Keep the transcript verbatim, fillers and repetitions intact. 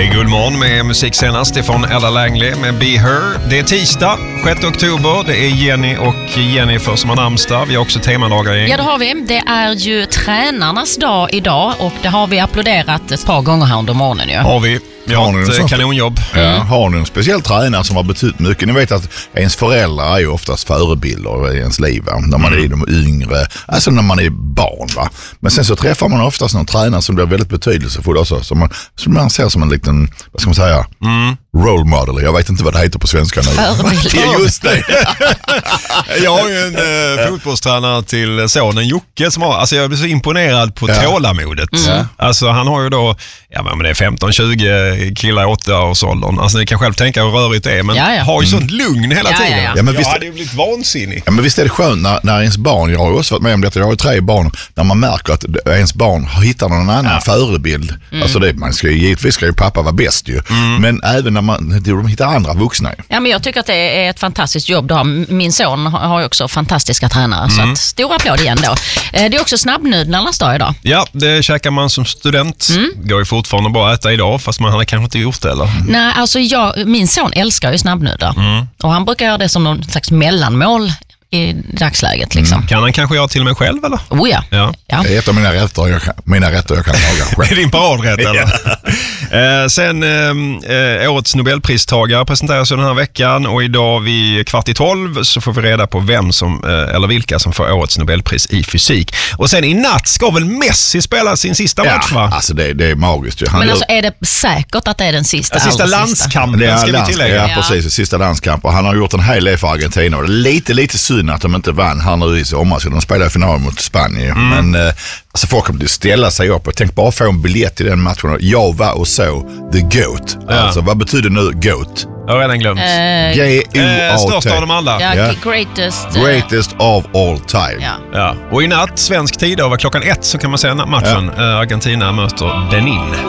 är Guldmorgon med musik senast ifrån Ella Langley med Be Her. Det är tisdag, sjätte oktober. Det är Jenny och Jennifer som har namnsdag. Vi har också temadagar i. Ja, det har vi. Det är ju tränarnas dag idag och det har vi applåderat ett par gånger här under morgonen. Ja. Har vi. Vi har ett kanonjobb. Ja, mm. Har ni en speciell tränare som har betytt mycket? Ni vet att ens föräldrar är ju oftast förebilder i ens liv, va? När man mm. är de yngre, alltså när man är barn. Va? Men sen så träffar man oftast någon tränare som blir väldigt betydelsefull också, som man, som man ser som en liten, vad ska man säga, mm. role model. Jag vet inte vad det heter på svenska nu. Ja, just det. Jag har ju en äh, fotbollstränare till sonen Jocke som har, alltså jag blir så imponerad på ja. tålamodet. Mm. Alltså han har ju då, ja men det är femton tjugo killar i åtta års åldern. Alltså ni kan själv tänka hur rörigt det är, men ja, ja. har ju sånt lugn hela ja, tiden. Ja, ja. Ja, men jag visst, hade ju blivit vansinnig. Ja, men visst är det skönt när, när ens barn, jag har ju också varit med om detta, jag har ju tre barn, när man märker att ens barn hittar någon annan ja. förebild. Mm. Alltså det, man ska ju, givetvis ska ju pappa vara bäst ju. Mm. Men även när man de hittar andra vuxna. Ja, men jag tycker att det är ett fantastiskt jobb. Min son har ju också fantastiska tränare. Mm. Så att, stor applåd igen då. Det är också snabbnudlarnas dag idag. Ja, det käkar man som student. Mm. Går ju fortfarande bara att äta idag, fast man hade kanske inte gjort det, eller? Mm. Nej, alltså jag, min son älskar ju snabbnudlar. Mm. Och han brukar göra det som någon slags mellanmål i dagsläget liksom. Mm. Kan han kanske göra till och med själv, eller? Oh ja. ja. ja. Det är ett av mina rätter jag kan, mina rätter jag kan laga själv. Det är din paradrätt, eller? eh, sen eh, årets Nobelpristagare presenteras den här veckan och idag vid kvart i tolv så får vi reda på vem som, eh, eller vilka som får årets Nobelpris i fysik. Och sen i natt ska väl Messi spela sin sista ja, match, va? Alltså det, det är magiskt. Han Men gör... alltså är det säkert att det är den sista? Ja, sista landskampen det är ska lands... vi tillägga. Ja, precis. Sista landskamp. Och han har gjort en hel del för Argentina. Och det är lite, lite synd att de inte vann här nu i sommar, så de spelar i final mot Spanien. Mm. Men eh, alltså folk kommer att ställa sig upp och tänk bara få en biljett i den matchen. Jag var och så The GOAT. Ja. Alltså vad betyder nu GOAT? Jag har redan glömt. Uh, G O A T. Största av dem alla. Ja, ja. Greatest. Greatest of all time. Ja. Ja. Och i natt, svensk tid över klockan ett så kan man säga matchen. Ja. Argentina möter Benin.